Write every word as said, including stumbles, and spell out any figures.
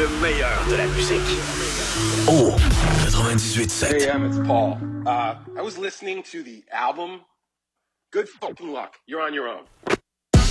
Le meilleur de la musique. Oh, quatre-vingt-dix-huit sept. Hey, um, it's Paul. Uh, I was listening to the album. Good fucking luck. You're on your own.